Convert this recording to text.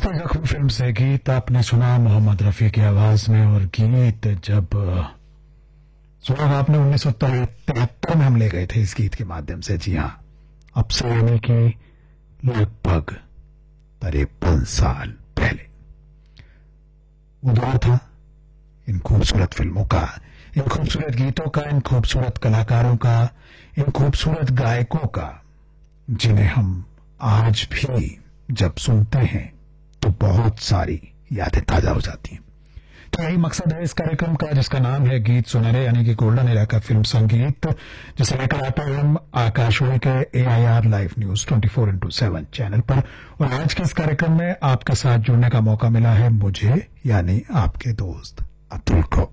मुस्तफा खूब फिल्म से गीत आपने सुना मोहम्मद रफी की आवाज में। और गीत जब सुना आपने 1973 में हम ले गए थे इस गीत के माध्यम से। जी हाँ, अब से यानी कि लगभग 53 साल पहले वो दौर था इन खूबसूरत फिल्मों का, इन खूबसूरत गीतों का, इन खूबसूरत कलाकारों का, इन खूबसूरत गायकों का, जिन्हें हम आज भी जब सुनते हैं तो बहुत सारी यादें ताजा हो जाती हैं। तो यही मकसद है इस कार्यक्रम का, जिसका नाम है गीत सुनहरे यानी कि गोल्डन एरा का फिल्म संगीत, जिसे लेकर आते हैं हम आकाशवाणी के AIR लाइव न्यूज 24/7 चैनल पर। और आज के इस कार्यक्रम में आपके साथ जुड़ने का मौका मिला है मुझे, यानी आपके दोस्त अतुल को।